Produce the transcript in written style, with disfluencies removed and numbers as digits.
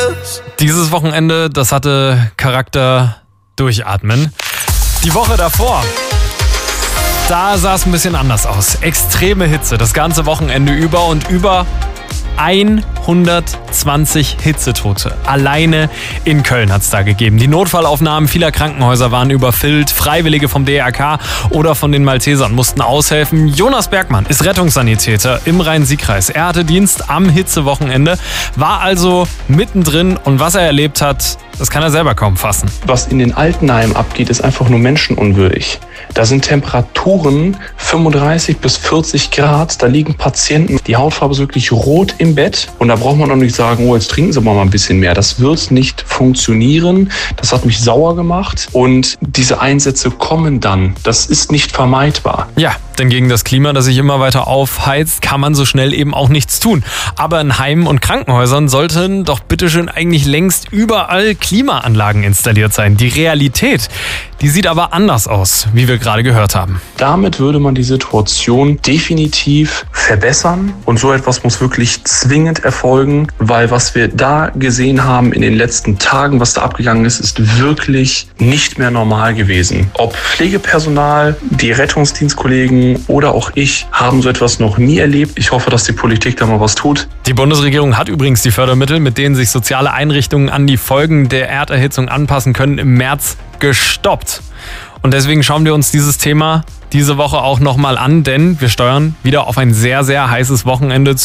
Dieses Wochenende, das hatte Charakter durchatmen. Die Woche davor, da sah es ein bisschen anders aus. Extreme Hitze das ganze Wochenende über und über 120 Hitzetote. Alleine in Köln hat es da gegeben. Die Notfallaufnahmen vieler Krankenhäuser waren überfüllt. Freiwillige vom DRK oder von den Maltesern mussten aushelfen. Jonas Bergmann ist Rettungssanitäter im Rhein-Sieg-Kreis. Er hatte Dienst am Hitzewochenende, war also mittendrin und was er erlebt hat, das kann er selber kaum fassen. Was in den Altenheimen abgeht, ist einfach nur menschenunwürdig. Da sind Temperaturen 35 bis 40 Grad. Da liegen Patienten, die Hautfarbe ist wirklich rot im Bett. Und da braucht man doch nicht sagen, oh, jetzt trinken Sie mal ein bisschen mehr. Das wird nicht funktionieren. Das hat mich sauer gemacht. Und diese Einsätze kommen dann. Das ist nicht vermeidbar. Ja, denn gegen das Klima, das sich immer weiter aufheizt, kann man so schnell eben auch nichts tun. Aber in Heimen und Krankenhäusern sollten doch bitteschön eigentlich längst überall Klimaanlagen installiert sein. Die Realität, die sieht aber anders aus, wie wir gerade gehört haben. Damit würde man die Situation definitiv verbessern. Und so etwas muss wirklich zwingend erfolgen, weil was wir da gesehen haben in den letzten Tagen, was da abgegangen ist, ist wirklich nicht mehr normal gewesen. Ob Pflegepersonal, die Rettungsdienstkollegen oder auch ich haben so etwas noch nie erlebt. Ich hoffe, dass die Politik da mal was tut. Die Bundesregierung hat übrigens die Fördermittel, mit denen sich soziale Einrichtungen an die Folgen der Erderhitzung anpassen können, im März gestoppt. Und deswegen schauen wir uns dieses Thema diese Woche auch nochmal an, denn wir steuern wieder auf ein sehr, sehr heißes Wochenende zu.